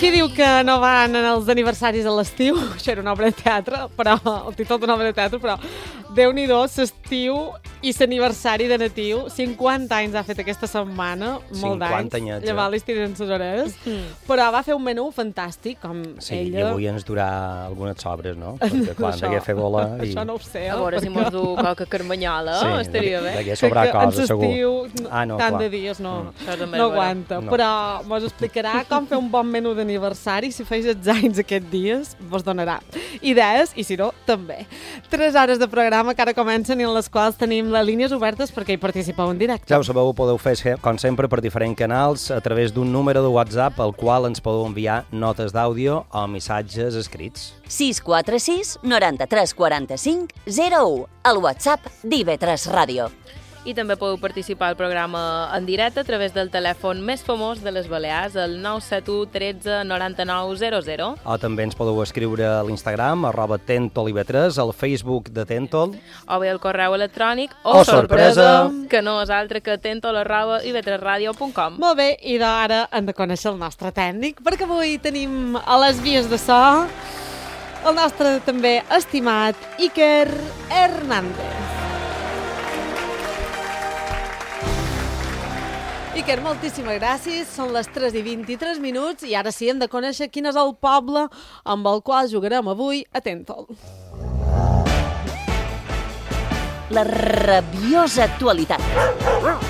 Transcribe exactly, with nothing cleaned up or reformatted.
qui diu que no van als aniversaris a l'estiu? Això era una obra de teatre, però el títol d'una obra de teatre, però Déu-n'hi-do, l'estiu i l'aniversari de Natiu. cinquanta anys ha fet aquesta setmana, molt d'anys. anyets, Llevar les tiren les orelles. Mm. Però va fer un menú fantàstic, com sí, ella. I avui ens durà algunes sobres, no? Perquè clar, això, degué fer bola. I... Això no ho sé. A veure perquè... si mos du qualque carmanyola, sí, estaria bé. Degué sobrar cosa, segur. Ah, no, tant clar. de dies no, mm. no aguanta. No. Però mos explicarà com fer un bon menú d'aniversari. Si feis els anys aquests dies, vos donarà idees, i si no, també. Tres hores de programa que ara comencen i en les quals tenim les línies obertes perquè hi participeu en directe. Ja ho sabeu, ho podeu fer, com sempre, per diferents canals, a través d'un número de WhatsApp al qual ens podeu enviar notes d'àudio o missatges escrits. sis quatre sis, noranta-tres quaranta-cinc, zero u, el WhatsApp d'I V tres Ràdio. I també podeu participar al programa en directe a través del telèfon més famós de les Balears, el nou set u tretze noranta-nou zero zero. O també ens podeu escriure a l'Instagram, arroba Tentol I V tres, al Facebook de Tentol. O bé al correu electrònic, o oh, sorpresa, que no és altre que tentol arroba i v tres radio punt com. Molt bé, i d'ara hem de conèixer el nostre tècnic, perquè avui tenim a les vies de so el nostre també estimat Iker Hernández. Iker, moltíssimes gràcies. Són les tres i vint-i-tres minuts i ara sí hem de conèixer quin és el poble amb el qual jugarem avui a Tentol. La rabiosa actualitat.